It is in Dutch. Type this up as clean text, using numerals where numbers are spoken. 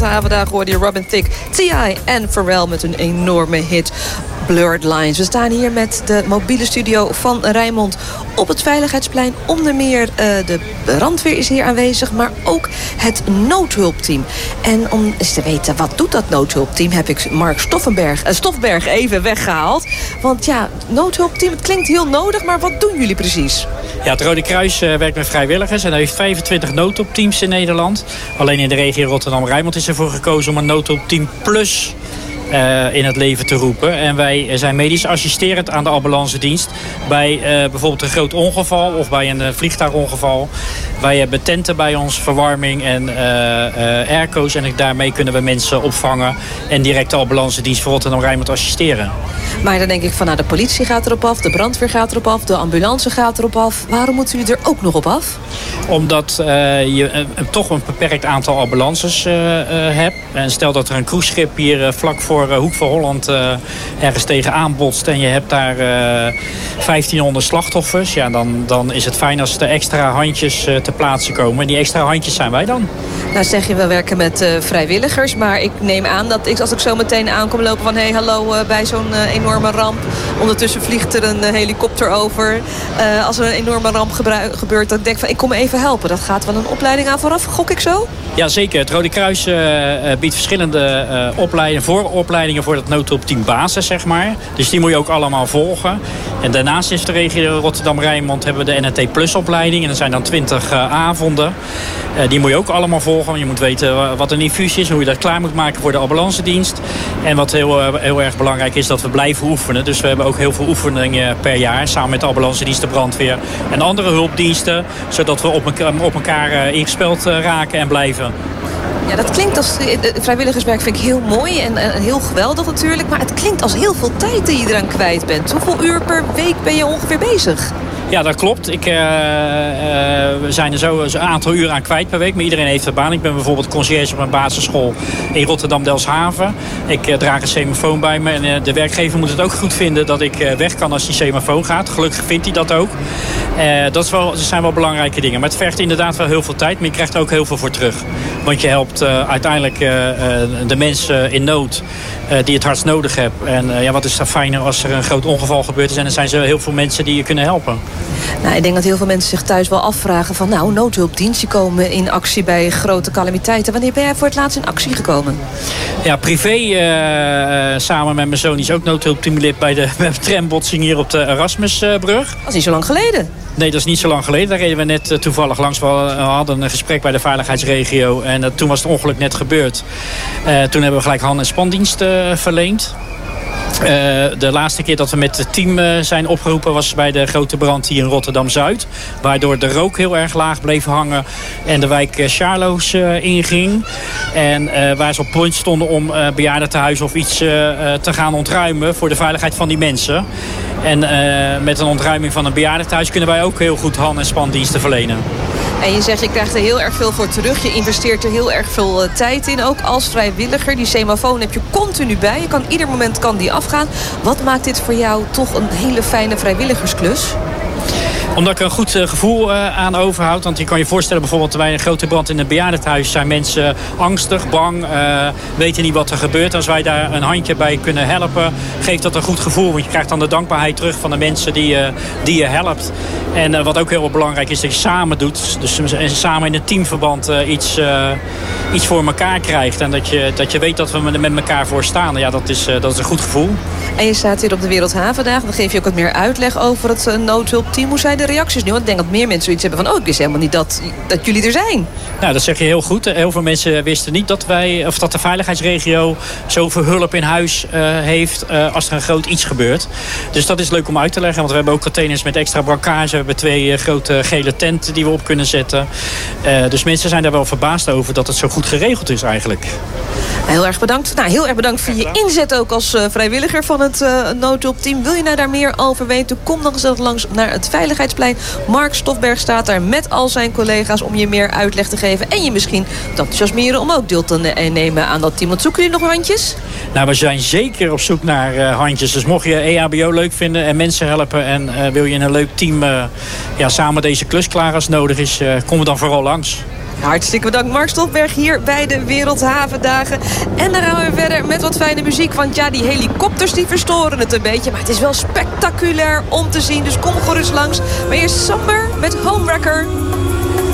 Vandaag hoorde je Robin Thicke, T.I. en Pharrell met een enorme hit Blurred Lines. We staan hier met de mobiele studio van Rijnmond op het Veiligheidsplein. Onder meer de brandweer is hier aanwezig, maar ook het noodhulpteam. En om eens te weten, wat doet dat noodhulpteam, heb ik Mark Stofberg even weggehaald. Want ja, noodhulpteam, het klinkt heel nodig, maar wat doen jullie precies? Ja, het Rode Kruis werkt met vrijwilligers en heeft 25 noodhulpteams in Nederland. Alleen in de regio Rotterdam-Rijnmond is ervoor gekozen om een noodhulpteam plus in het leven te roepen. En wij zijn medisch assisterend aan de ambulancedienst bij bijvoorbeeld een groot ongeval of bij een vliegtuigongeval. Wij hebben tenten bij ons, verwarming en airco's. En daarmee kunnen we mensen opvangen en direct de ambulancedienst voor Rotterdam-Rijnmond assisteren. Maar dan denk ik van, nou, de politie gaat erop af, de brandweer gaat erop af, de ambulance gaat erop af. Waarom moeten jullie er ook nog op af? Omdat je toch een beperkt aantal ambulances hebt. En stel dat er een cruiseschip hier vlak voor Hoek van Holland ergens tegenaan botst en je hebt daar 1500 slachtoffers. Ja, dan is het fijn als er extra handjes te plaatsen komen. En die extra handjes zijn wij dan. Nou zeg je, we werken met vrijwilligers. Maar ik neem aan dat als ik zo meteen aankom lopen van, hey, hallo, bij zo'n enorme ramp. Ondertussen vliegt er een helikopter over. Als er een enorme ramp gebeurt, dat ik denk van, ik kom even helpen. Dat gaat wel een opleiding aan vooraf, gok ik zo? Ja, zeker. Het Rode Kruis biedt verschillende vooropleidingen voor het noodhulpteam basis, zeg maar. Dus die moet je ook allemaal volgen. En daarnaast is de regio Rotterdam-Rijnmond hebben we de NRT Plus opleiding. En dat zijn dan 20 avonden. Die moet je ook allemaal volgen. Je moet weten wat een infuus is, hoe je dat klaar moet maken voor de ambulancedienst. En wat heel erg belangrijk is, dat we blijven oefenen. Dus we hebben ook heel veel oefeningen per jaar, samen met de ambulancedienst, de brandweer en andere hulpdiensten. Zodat we op elkaar ingespeeld raken en blijven. Ja, dat klinkt als vrijwilligerswerk, vind ik heel mooi en heel geweldig natuurlijk. Maar het klinkt als heel veel tijd die je eraan kwijt bent. Hoeveel uur per week ben je ongeveer bezig? Ja, dat klopt. We zijn er zo een aantal uren aan kwijt per week. Maar iedereen heeft een baan. Ik ben bijvoorbeeld conciërge op een basisschool in Rotterdam-Delfshaven. Ik draag een semafoon bij me. En de werkgever moet het ook goed vinden dat ik weg kan als die semafoon gaat. Gelukkig vindt hij dat ook. Dat zijn wel belangrijke dingen. Maar het vergt inderdaad wel heel veel tijd. Maar je krijgt er ook heel veel voor terug. Want je helpt uiteindelijk de mensen in nood die het hardst nodig hebben. En wat is daar fijner als er een groot ongeval gebeurd is. En dan zijn er heel veel mensen die je kunnen helpen. Nou, ik denk dat heel veel mensen zich thuis wel afvragen van, nou, noodhulpdiensten komen in actie bij grote calamiteiten. Wanneer ben jij voor het laatst in actie gekomen? Ja, privé samen met mijn zoon is ook noodhulpteamlid bij de trambotsing hier op de Erasmusbrug. Dat is niet zo lang geleden. Nee, dat is niet zo lang geleden. Daar reden we net toevallig langs. We hadden een gesprek bij de veiligheidsregio en toen was het ongeluk net gebeurd. Toen hebben we gelijk hand- en spandienst verleend. De laatste keer dat we met het team zijn opgeroepen was bij de grote brand hier in Rotterdam-Zuid. Waardoor de rook heel erg laag bleef hangen en de wijk Charloes inging. En waar ze op punt stonden om bejaardentehuizen of iets te gaan ontruimen voor de veiligheid van die mensen. En met een ontruiming van een bejaardentehuis kunnen wij ook heel goed hand- en spandiensten verlenen. En je zegt, je krijgt er heel erg veel voor terug. Je investeert er heel erg veel tijd in. Ook als vrijwilliger. Die semafoon heb je continu bij. Ieder moment kan die afgaan. Wat maakt dit voor jou toch een hele fijne vrijwilligersklus? Omdat ik er een goed gevoel aan overhoud. Want je kan je voorstellen bijvoorbeeld bij een grote brand in een bejaardentehuis zijn mensen angstig, bang, weten niet wat er gebeurt. Als wij daar een handje bij kunnen helpen, geeft dat een goed gevoel. Want je krijgt dan de dankbaarheid terug van de mensen die je helpt. En wat ook heel belangrijk is, dat je samen doet. Dus samen in een teamverband iets voor elkaar krijgt. En dat je weet dat we met elkaar voor staan. Ja, dat is een goed gevoel. En je staat hier op de Wereldhavendagen. Dan geef je ook wat meer uitleg over het noodhulpteam. Hoe zijn de reacties nu? Want ik denk dat meer mensen zoiets hebben van, ik wist helemaal niet dat jullie er zijn. Nou, dat zeg je heel goed. Heel veel mensen wisten niet dat de veiligheidsregio zoveel hulp in huis heeft als er een groot iets gebeurt. Dus dat is leuk om uit te leggen. Want we hebben ook containers met extra brancage. We hebben 2 grote gele tenten die we op kunnen zetten. Dus mensen zijn daar wel verbaasd over dat het zo goed geregeld is eigenlijk. Heel erg bedankt. Nou, heel erg bedankt voor je inzet ook als vrijwilliger van het noodhulpteam. Wil je nou daar meer over weten? Kom dan gezellig langs naar het Veiligheidsplein. Mark Stofberg staat daar met al zijn collega's om je meer uitleg te geven. En je misschien te enthousiasmeren om ook deel te nemen aan dat team. Want zoeken jullie nog handjes? Nou, we zijn zeker op zoek naar handjes. Dus mocht je EHBO leuk vinden en mensen helpen en wil je in een leuk team samen deze klus klaar als het nodig is, kom er dan vooral langs. Hartstikke bedankt, Mark Stolberg, hier bij de Wereldhavendagen. En dan gaan we verder met wat fijne muziek. Want ja, die helikopters die verstoren het een beetje. Maar het is wel spectaculair om te zien. Dus kom gerust langs. Maar eerst Samber met Homewrecker.